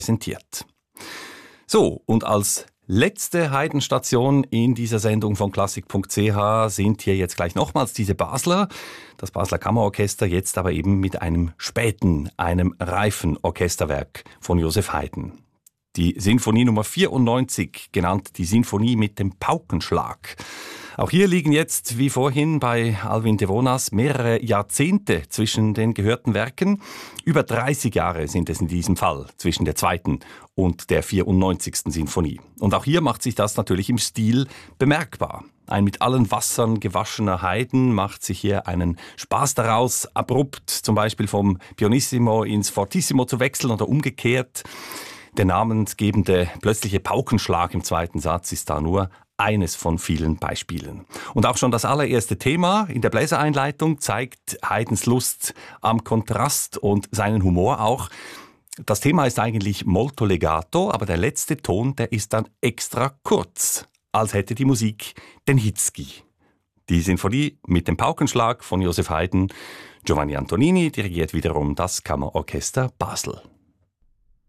präsentiert. So, und als letzte Haydn-Station in dieser Sendung von Klassik.ch sind hier jetzt gleich nochmals diese Basler, das Basler Kammerorchester, jetzt aber eben mit einem späten, einem reifen Orchesterwerk von Joseph Haydn. Die Sinfonie Nummer 94, genannt die Sinfonie mit dem Paukenschlag. Auch hier liegen jetzt, wie vorhin bei Alvin Devonas, mehrere Jahrzehnte zwischen den gehörten Werken. Über 30 Jahre sind es in diesem Fall zwischen der zweiten und der 94. Sinfonie. Und auch hier macht sich das natürlich im Stil bemerkbar. Ein mit allen Wassern gewaschener Haydn macht sich hier einen Spaß daraus, abrupt zum Beispiel vom Pianissimo ins Fortissimo zu wechseln oder umgekehrt. Der namensgebende plötzliche Paukenschlag im zweiten Satz ist da nur eines von vielen Beispielen. Und auch schon das allererste Thema in der Bläsereinleitung zeigt Haydns Lust am Kontrast und seinen Humor auch. Das Thema ist eigentlich molto legato, aber der letzte Ton, der ist dann extra kurz, als hätte die Musik den Hitzki. Die Sinfonie mit dem Paukenschlag von Joseph Haydn. Giovanni Antonini dirigiert wiederum das Kammerorchester Basel.